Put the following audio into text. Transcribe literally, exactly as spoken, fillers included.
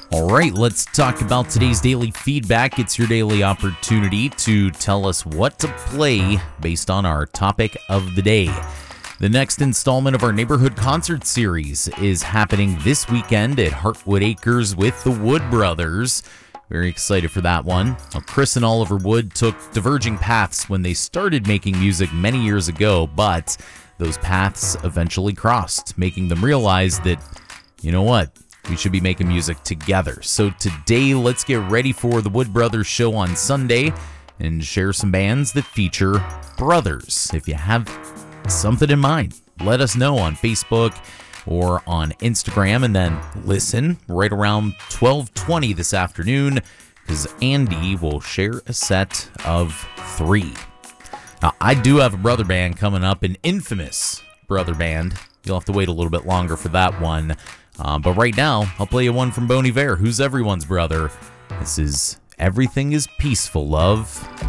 All right, let's talk about today's daily feedback. It's your daily opportunity to tell us what to play based on our topic of the day. The next installment of our neighborhood concert series is happening this weekend at Heartwood Acres with the Wood Brothers. Very excited for that one. Now, Chris and Oliver Wood took diverging paths when they started making music many years ago, but those paths eventually crossed, making them realize that, you know what? We should be making music together. So today, let's get ready for the Wood Brothers show on Sunday and share some bands that feature brothers. If you have something in mind, let us know on Facebook or on Instagram, and then listen right around twelve twenty this afternoon because Andy will share a set of three. Now, I do have a brother band coming up, an infamous brother band. You'll have to wait a little bit longer for that one. Um, but right now, I'll play you one from Bon Iver, who's everyone's brother. This is Everything is Peaceful, Love.